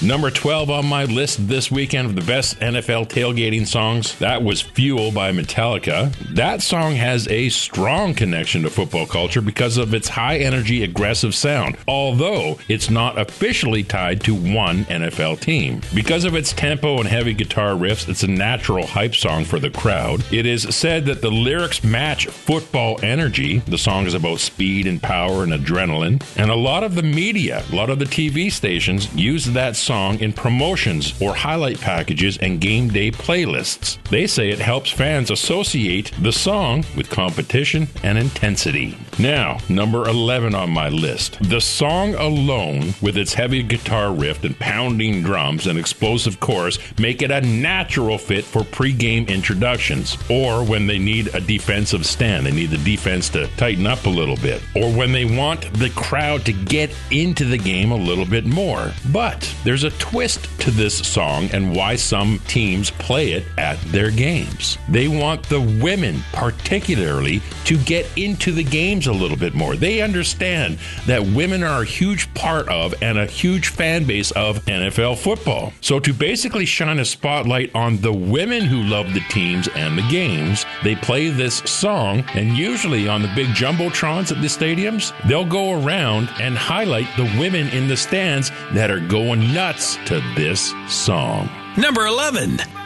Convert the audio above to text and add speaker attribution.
Speaker 1: Number 12 on my list this weekend of the best NFL tailgating songs, that was Fuel by Metallica. That song has a strong connection to football culture because of its high-energy, aggressive sound, although it's not officially tied to one NFL team. Because of its tempo and heavy guitar riffs, it's a natural hype song for the crowd. It is said that the lyrics match football energy. The song is about speed and power and adrenaline, and a lot of the media, a lot of the TV stations use that song in promotions or highlight packages and game day playlists. They say it helps fans associate the song with competition and intensity. Now, number 11 on my list. The song alone, with its heavy guitar riff and pounding drums and explosive chorus, make it a natural fit for pre-game introductions, or when they need a defensive stand. They need the defense to tighten up a little bit, or when they want the crowd to get into the game a little bit more. But there's a twist to this song and why some teams play it at their games. They want the women, particularly, to get into the games a little bit more. They understand that women are a huge part of and a huge fan base of NFL football. So to basically shine a spotlight on the women who love the teams and the games, they play this song, and usually on the big jumbotrons at the stadiums, they'll go around and highlight the women in the stands that are going nuts to this song.
Speaker 2: Number 11.